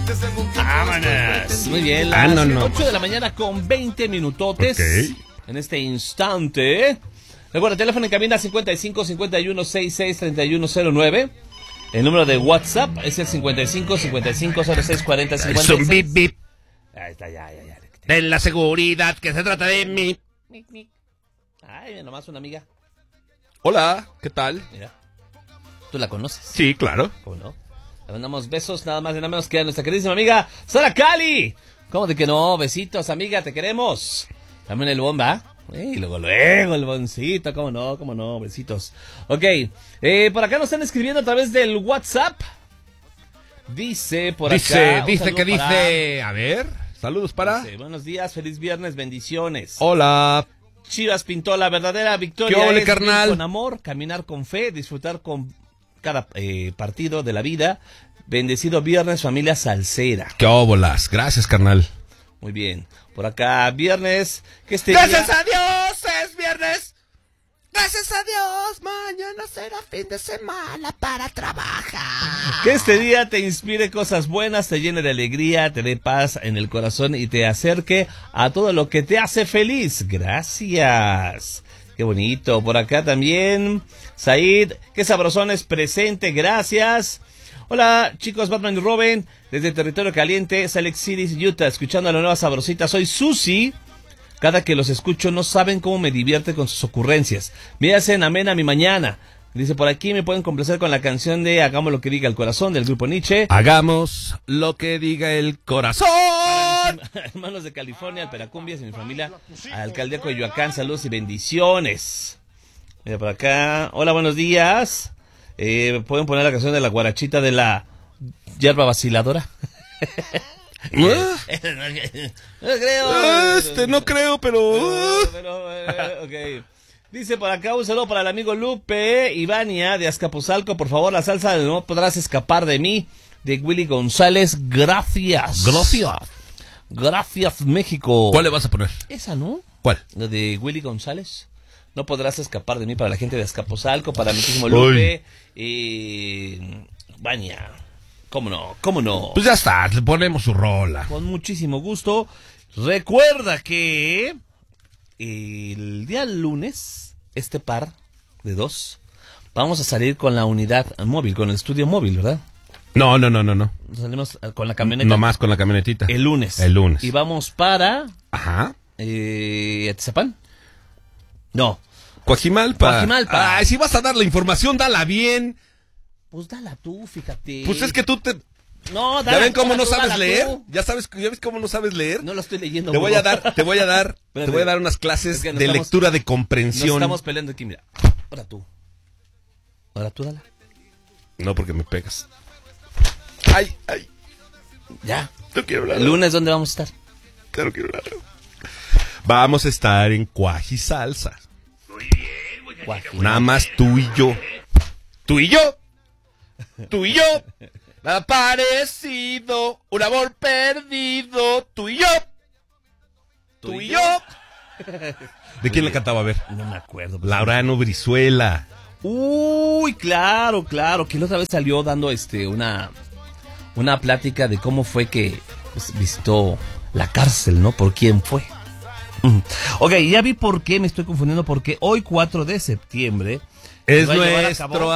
Vámonos. Muy bien, las 8 de la mañana con 20 minutotes. Okay. En este instante. Recuerda, teléfono en cabina 55 51 66 3109. El número de WhatsApp es el 55 55 06 40 56. Es un bip bip. Ahí está, ya. De la seguridad que se trata de mí. Ay, nomás una amiga. Hola, ¿qué tal? Mira, ¿tú la conoces? Sí, claro. ¿Cómo no? Le mandamos besos nada más y nada menos que a nuestra queridísima amiga Sara Cali. ¿Cómo de que no? Besitos, amiga, te queremos. También el bomba. Y luego el boncito, cómo no, besitos. Ok, por acá nos están escribiendo a través del WhatsApp. Dice por acá. Dice, a ver, saludos para. Dice, buenos días, feliz viernes, bendiciones. Hola. Chivas pintó la verdadera victoria. ¿Qué ole, es carnal? Con amor, caminar con fe, disfrutar con cada partido de la vida. Bendecido viernes, familia salsera. Qué óbolas, gracias, carnal. Muy bien. Por acá, viernes. ¡Gracias a Dios! ¡Es viernes! ¡Gracias a Dios! Mañana será fin de semana para trabajar. Que este día te inspire cosas buenas, te llene de alegría, te dé paz en el corazón y te acerque a todo lo que te hace feliz. Gracias. Qué bonito. Por acá también, Said, qué sabrosón es presente. Gracias. Hola, chicos, Batman y Robin, desde Territorio Caliente, Salt Lake City, Utah, escuchando a la nueva sabrosita. Soy Susi. Cada que los escucho no saben cómo me divierte con sus ocurrencias. Me hacen amena mi mañana. Dice, por aquí me pueden complacer con la canción de Hagamos lo que diga el corazón, del grupo Nietzsche. Hagamos lo que diga el corazón. Hermanos de California, al Peracumbias y mi familia, al alcalde de Coyoacán, saludos y bendiciones. Mira por acá, hola, buenos días. ¿Pueden poner la canción de la guarachita de la hierba vaciladora? No creo. No creo, pero... Ok. Dice por acá un saludo para el amigo Lupe Ivania de Azcapotzalco. Por favor, la salsa de No podrás escapar de mí, de Willy González. Gracias. Gracias, México. ¿Cuál le vas a poner? Esa, ¿no? ¿Cuál? La de Willy González. No podrás escapar de mí, para la gente de Azcapotzalco, para mi mismo Lupe y Baña. ¿Cómo no? Pues ya está, le ponemos su rola. Con muchísimo gusto. Recuerda que el día lunes, este par de dos, vamos a salir con la unidad móvil, con el estudio móvil, ¿verdad? No. Salimos con la camioneta. No más con la camionetita. El lunes. Y vamos para... Ajá. ¿Atizapán? No. Coajimalpa. Ay, si vas a dar la información, dala bien. Pues dala tú, fíjate. Pues es que tú te... No, dala. ¿Ya ven cómo no sabes leer? ¿Ya ves cómo no sabes leer? No lo estoy leyendo. Te voy a dar unas clases de lectura de comprensión. Nos estamos peleando aquí, mira. Ahora tú dala. No, porque me pegas. Ay. Ya. No quiero hablar. ¿El lunes dónde vamos a estar? Claro, quiero hablar. Vamos a estar en Cuaji Salsa. Muy bien. Nada más tú y yo. ¿Tú y yo? Nada parecido, un amor perdido. ¿Tú y yo? ¿De quién le cantaba? A ver. No me acuerdo. Laurano Brizuela. Uy, claro. Que la otra vez salió dando una plática de cómo fue que visitó la cárcel, ¿no? ¿Por quién fue? Ok, ya vi por qué me estoy confundiendo, porque hoy 4 de septiembre es nuestro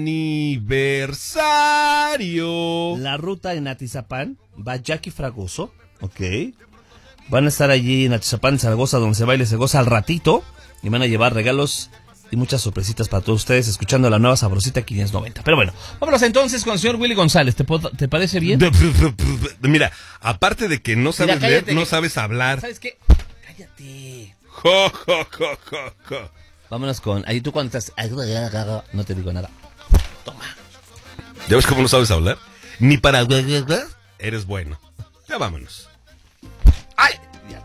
aniversario. La ruta en Atizapán va Jackie Fragoso, ok. Van a estar allí en Atizapán, Zaragoza, donde se baila y se goza al ratito, y van a llevar regalos y muchas sorpresitas para todos ustedes, escuchando la nueva sabrosita 590. Pero bueno, vámonos entonces con el señor Willy González. ¿Te parece bien? Mira, aparte de que no sabes leer, no sabes hablar. ¿Sabes qué? Cállate. Jo. Vámonos con... Ahí tú cuando estás... No te digo nada. Toma. ¿Ya ves cómo no sabes hablar? Ni para... Eres bueno. Ya vámonos. ¡Ay!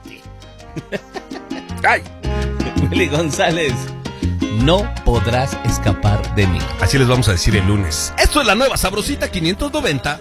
¡Ay! Willy González. No podrás escapar de mí. Así les vamos a decir el lunes. Esto es la nueva sabrosita 590.